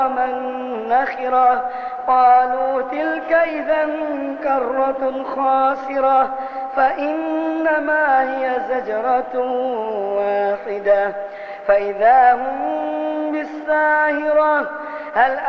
من نخرة قالوا تلك إذا كرة خاسرة فإنما هي زجرة واحدة فإذا هم بالساهرة هل